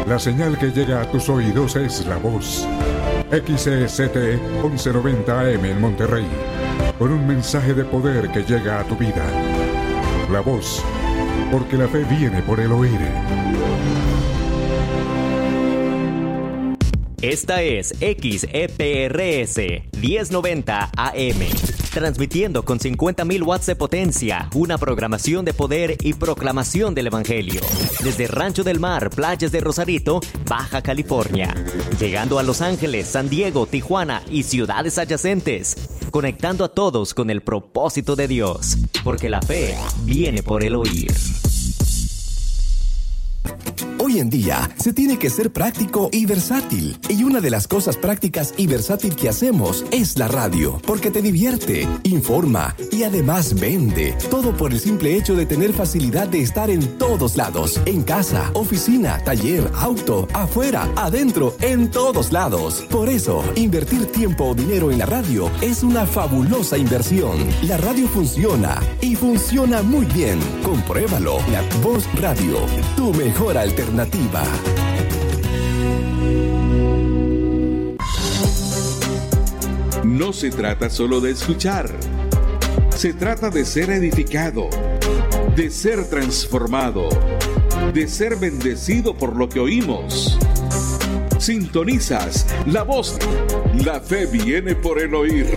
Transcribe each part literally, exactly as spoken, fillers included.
La señal que llega a tus oídos es La Voz. X C C T once noventa A M en Monterrey. Con un mensaje de poder que llega a tu vida. La Voz. Porque la fe viene por el oír. Esta es X E P R S diez noventa A M, transmitiendo con cincuenta mil watts de potencia, una programación de poder y proclamación del Evangelio. Desde Rancho del Mar, playas de Rosarito, Baja California, llegando a Los Ángeles, San Diego, Tijuana y ciudades adyacentes, conectando a todos con el propósito de Dios, porque la fe viene por el oír. Hoy en día se tiene que ser práctico y versátil. Y una de las cosas prácticas y versátil que hacemos es la radio, porque te divierte, informa y además vende. Todo por el simple hecho de tener facilidad de estar en todos lados. En casa, oficina, taller, auto, afuera, adentro, en todos lados. Por eso, invertir tiempo o dinero en la radio es una fabulosa inversión. La radio funciona y funciona muy bien. Compruébalo. La Voz Radio, tu mejor alternativa. No se trata solo de escuchar, se trata de ser edificado, de ser transformado, de ser bendecido por lo que oímos. Sintonizas La Voz. La fe viene por el oír.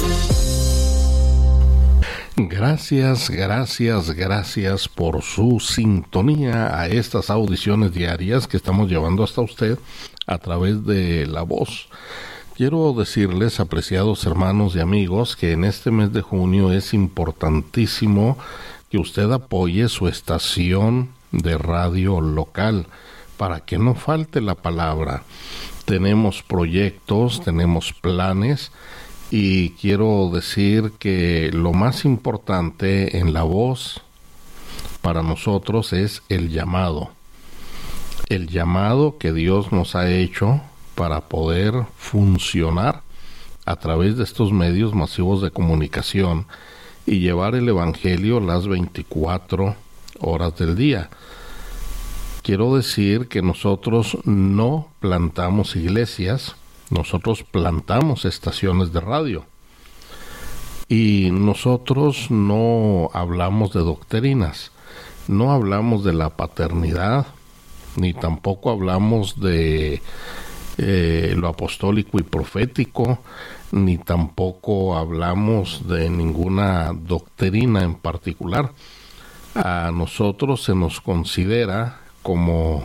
Gracias, gracias, gracias por su sintonía a estas audiciones diarias que estamos llevando hasta usted a través de La Voz. Quiero decirles, apreciados hermanos y amigos, que en este mes de junio es importantísimo que usted apoye su estación de radio local para que no falte la palabra. Tenemos proyectos, tenemos planes. Y quiero decir que lo más importante en La Voz para nosotros es el llamado. El llamado que Dios nos ha hecho para poder funcionar a través de estos medios masivos de comunicación y llevar el Evangelio las veinticuatro horas del día. Quiero decir que nosotros no plantamos iglesias. Nosotros plantamos estaciones de radio y nosotros no hablamos de doctrinas, no hablamos de la paternidad, ni tampoco hablamos de eh, lo apostólico y profético, ni tampoco hablamos de ninguna doctrina en particular. A nosotros se nos considera como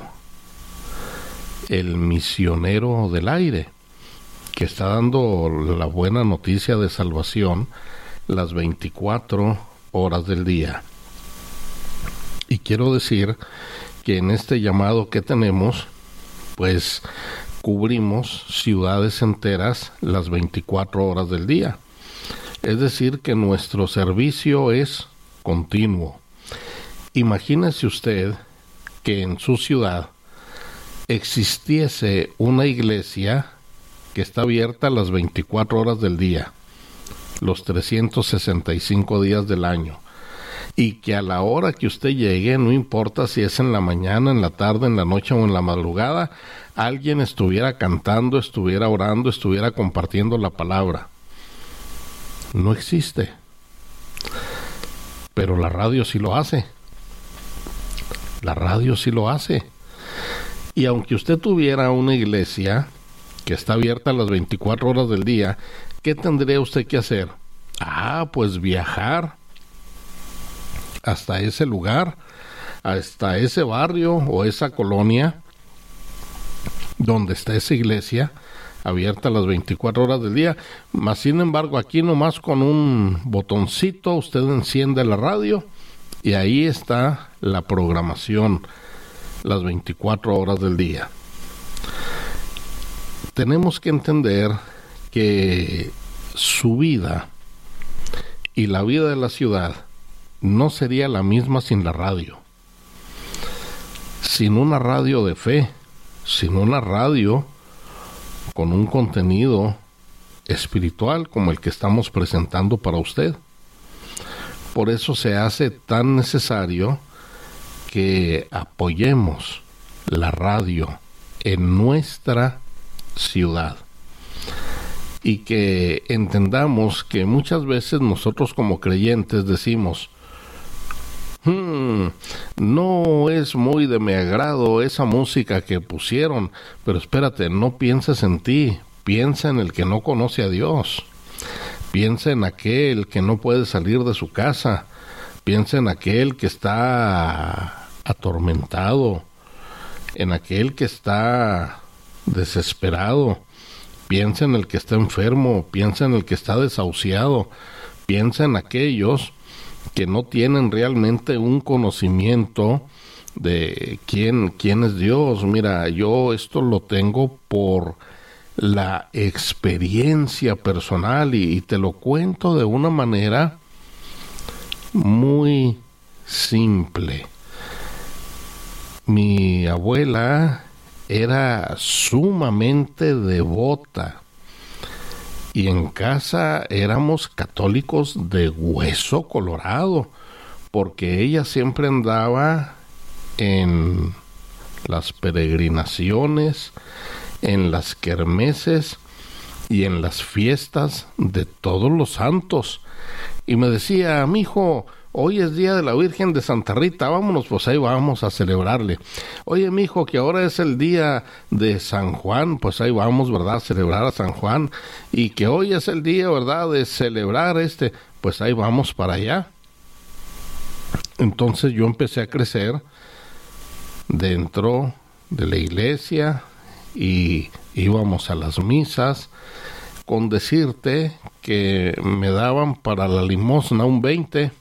el misionero del aire, que está dando la buena noticia de salvación las veinticuatro horas del día. Y quiero decir que en este llamado que tenemos, pues cubrimos ciudades enteras las veinticuatro horas del día. Es decir, que nuestro servicio es continuo. Imagínese usted que en su ciudad existiese una iglesia que está abierta las veinticuatro horas del día, los trescientos sesenta y cinco días del año, y que a la hora que usted llegue, no importa si es en la mañana, en la tarde, en la noche o en la madrugada, alguien estuviera cantando, estuviera orando, estuviera compartiendo la palabra. No existe. Pero la radio sí lo hace. La radio sí lo hace. Y aunque usted tuviera una iglesia que está abierta las veinticuatro horas del día, ¿qué tendría usted que hacer? Ah, pues viajar hasta ese lugar, hasta ese barrio o esa colonia donde está esa iglesia abierta las veinticuatro horas del día. Mas, sin embargo, aquí nomás con un botoncito usted enciende la radio y ahí está la programación las veinticuatro horas del día. Tenemos que entender que su vida y la vida de la ciudad no sería la misma sin la radio. Sin una radio de fe, sin una radio con un contenido espiritual como el que estamos presentando para usted. Por eso se hace tan necesario que apoyemos la radio en nuestra ciudad. Y que entendamos que muchas veces nosotros como creyentes decimos, hmm, no es muy de mi agrado esa música que pusieron, pero espérate, no pienses en ti, piensa en el que no conoce a Dios, piensa en aquel que no puede salir de su casa, piensa en aquel que está atormentado, en aquel que está desesperado, piensa en el que está enfermo, piensa en el que está desahuciado, piensa en aquellos que no tienen realmente un conocimiento de quién, quién es Dios. Mira, yo esto lo tengo por la experiencia personal y, y te lo cuento de una manera muy simple. Mi abuela era sumamente devota y en casa éramos católicos de hueso colorado, porque ella siempre andaba en las peregrinaciones, en las kermeses y en las fiestas de todos los santos. Y me decía, mijo, hoy es día de la Virgen de Santa Rita, vámonos, pues ahí vamos a celebrarle. Oye, mijo, que ahora es el día de San Juan, pues ahí vamos, ¿verdad?, a celebrar a San Juan. Y que hoy es el día, ¿verdad?, de celebrar este, pues ahí vamos para allá. Entonces yo empecé a crecer dentro de la iglesia y íbamos a las misas, con decirte que me daban para la limosna un veinte,